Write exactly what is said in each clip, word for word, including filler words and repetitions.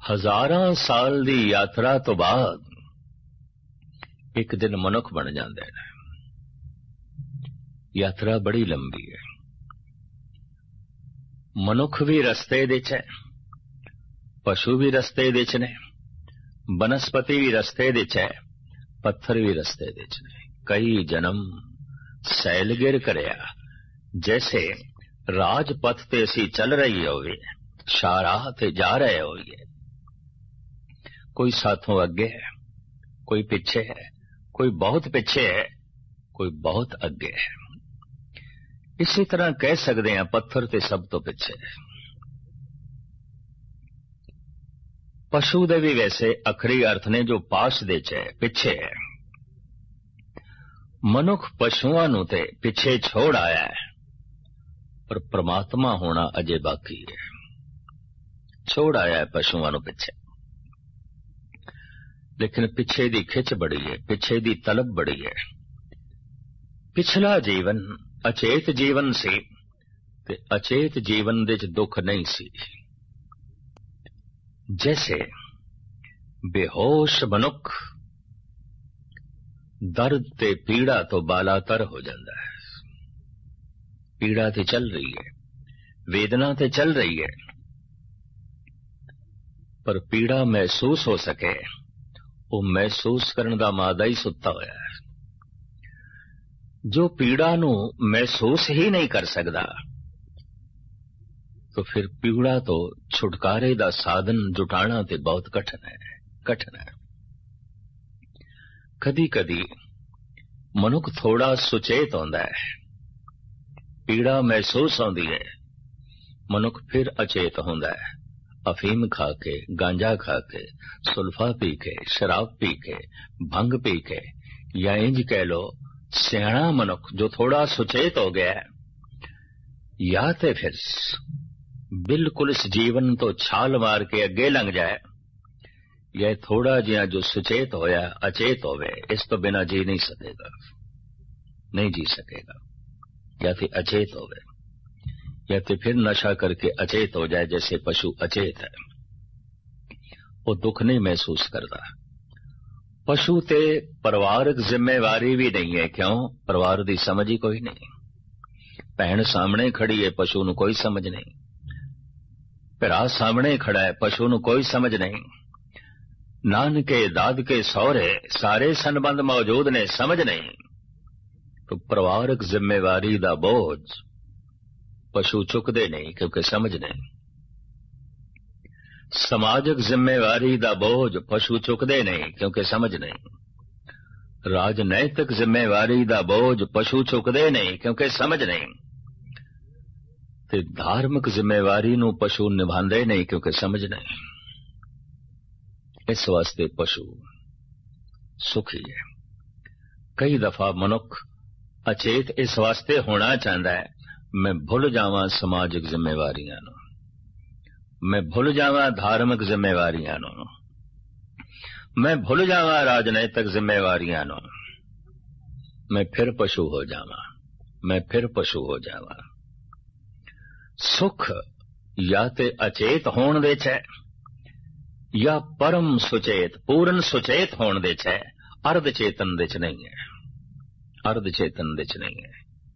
ਹਜ਼ਾਰਾਂ ਸਾਲ ਦੀ ਯਾਤਰਾ ਤੋਂ ਬਾਅਦ ਇੱਕ ਦਿਨ ਮਨੁੱਖ ਬਣ ਜਾਂਦੇ ਨੇ। ਯਾਤਰਾ ਬੜੀ ਲੰਬੀ ਹੈ। ਮਨੁੱਖ ਵੀ ਰਸਤੇ ਵਿੱਚ ਹੈ, ਪਸ਼ੂ ਵੀ ਰਸਤੇ ਵਿੱਚ ਨੇ, ਬਨਸਪਤੀ ਵੀ ਰਸਤੇ ਵਿੱਚ ਹੈ, ਪੱਥਰ ਵੀ ਰਸਤੇ ਵਿੱਚ ਨੇ। ਕਈ ਜਨਮ ਸੈਲਗਿਰ ਕਰਿਆ, ਜੈਸੇ ਰਾਜਪਥ ਤੇ ਅਸੀਂ ਚੱਲ ਰਹੀ ਹੋਵੇ, ਸ਼ਾਹਰਾਹ ਤੇ ਜਾ ਰਹੇ ਹੋਈਏ। ਕੋਈ ਸਾਥੋਂ ਅੱਗੇ ਹੈ, ਕੋਈ ਪਿੱਛੇ ਹੈ, ਕੋਈ ਬਹੁਤ ਪਿੱਛੇ ਹੈ, ਕੋਈ ਬਹੁਤ ਅੱਗੇ ਹੈ। ਇਸੇ ਤਰ੍ਹਾਂ ਕਹਿ ਸਕਦੇ ਹਾਂ ਪੱਥਰ ਤੇ ਸਭ ਤੋਂ ਪਿੱਛੇ ਹੈ। ਪਸ਼ੂ ਦੇ ਵੀ ਵੈਸੇ ਅਖਰੀ ਅਰਥ ਨੇ ਜੋ ਪਾਸ ਦੇ ਚ ਹੈ, ਪਿੱਛੇ ਹੈ। ਮਨੁੱਖ ਪਸ਼ੂਆਂ ਨੂੰ ਤੇ ਪਿੱਛੇ ਛੋੜ ਆਇਆ ਹੈ, ਪਰ ਪ੍ਰਮਾਤਮਾ ਹੋਣਾ ਅਜੇ ਬਾਕੀ ਹੈ। ਛੋੜ ਆਇਆ ਹੈ ਪਸ਼ੂਆਂ ਨੂੰ ਪਿੱਛੇ, ਲੇਕਿਨ ਪਿੱਛੇ ਦੀ ਖਿੱਚ ਬੜੀ ਹੈ, ਪਿੱਛੇ ਦੀ ਤਲਬ ਬੜੀ ਹੈ। ਪਿਛਲਾ ਜੀਵਨ ਅਚੇਤ ਜੀਵਨ ਸੀ ਤੇ ਅਚੇਤ ਜੀਵਨ ਦੇ ਚ ਦੁੱਖ ਨਹੀਂ ਸੀ। ਜੈਸੇ ਬੇਹੋਸ਼ ਮਨੁੱਖ ਦਰਦ ਤੇ ਪੀੜਾ ਤੋਂ ਬਾਲਾਤਰ ਹੋ ਜਾਂਦਾ ਹੈ। ਪੀੜਾ ਤੇ ਚੱਲ ਰਹੀ ਹੈ, ਵੇਦਨਾ ਤੇ ਚੱਲ ਰਹੀ ਹੈ, ਪਰ ਪੀੜਾ ਮਹਿਸੂਸ ਹੋ ਸਕੇ, ਉਹ ਮਹਿਸੂਸ ਕਰਨ ਦਾ ਮਾਦਾ ਹੀ ਸੁੱਤਾ ਹੋਇਆ ਹੈ। ਜੋ ਪੀੜਾ ਨੂੰ ਮਹਿਸੂਸ ਹੀ ਨਹੀਂ ਕਰ ਸਕਦਾ, तो फिर पीड़ा तो छुटकारे का साधन जुटाना ते बहुत कठिन है, कठिन है। कदी कदी मनुख थोड़ा सुचेत होंदा है, पीड़ा महसूस होंदी है, मनुख फिर अचेत होंदा है। अफीम खा के, गांजा खा के, सुल्फा पी के, शराब पी के, भंग पी के, या इंज कह लो सियाणा मनुख जो थोड़ा सुचेत हो गया है, या ते फिर बिल्कुल इस जीवन तो छाल मार के अगे लंघ जाए, यह थोड़ा जिहा जो सुचेत होया अचेत होवे, इस तो बिना जी नहीं सकेगा, नहीं जी सकेगा। या फिर अचेत होवे, या तो फिर नशा करके अचेत हो जाए, जैसे पशु अचेत है, वो दुख नहीं महसूस करता। पशु ते परिवारक जिम्मेवारी भी नहीं है, क्यों? परिवार की समझ ही कोई नहीं। भैन सामने खड़ी है, पशु नूं कोई समझ नहीं। भरा सामने खड़ा है, पशु नूं कोई समझ नहीं। नानके दादके सौरे सारे संबंध मौजूद ने, समझ नहीं। तो परिवारक जिम्मेवारी दा बोझ पशु चुकदे नहीं, क्योंकि समझ नहीं। समाजक जिम्मेवारी दा बोझ पशु चुकदे नहीं, क्योंकि समझ नहीं। राजनैतिक जिम्मेवारी दा बोझ पशु चुकदे नहीं, क्योंकि समझ नहीं। ते धार्मिक जिम्मेवारी नूं पशु निभांदे नहीं, क्योंकि समझ नहीं। इस वास्ते पशु सुखी है। कई दफा मनुख अचेत इस वास्ते होना चाहता है, मैं भुल जावां समाजिक जिम्मेवारियां नूं, मैं भुल जावां धार्मिक जिम्मेवारियां नूं, मैं भुल जावां राजनैतिक जिम्मेवारियां नूं, मैं फिर पशु हो जावां, मैं फिर पशु हो जावां। सुख या ते अचेत होण दे च है, या परम सुचेत पूर्ण सुचेत होण दे च है, अर्ध चेतन दे च नहीं है। अर्ध चेतन दे च नहीं है।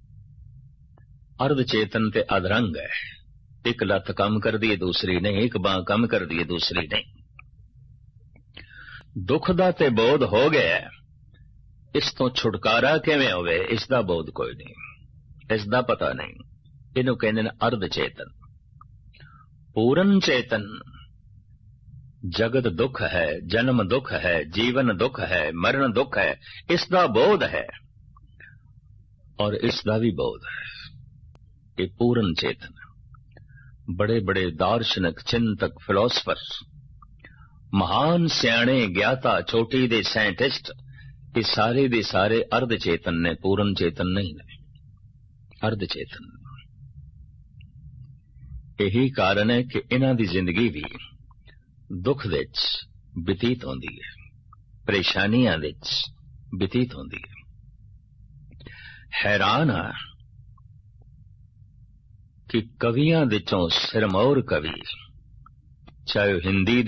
अर्ध चेतन ते अधरंग है, एक लत कम कर दी दूसरी नहीं, एक बांह कम कर दी दूसरी नहीं। दुख दा ते बोध हो गया, इस तो छुटकारा किवें होवे, इसदा बोध कोई नहीं, इसदा पता नहीं। इनू कहते हैं अर्ध चेतन। पूर्ण चेतन जगत दुख है, जन्म दुख है, जीवन दुख है, मरण दुख है, इसका बोध है और इसका भी बोध है। ये पूर्ण चेतन। बड़े बड़े दार्शनिक, चिंतक, फिलोसफर, महान सियाणे, ज्ञाता, चोटी दे साइंटिस्ट, ये सारे दे सारे अर्ध चेतन ने, पूर्ण चेतन नहीं ने, अर्ध चेतन। यही कारण है कि इन्हां दी जिंदगी भी दुख विच बतीत होंदी है, परेशानियां विच बतीत होंदी है। हैरान आ कि कवियां विचों सिरमौर कवि, चाहे हिंदी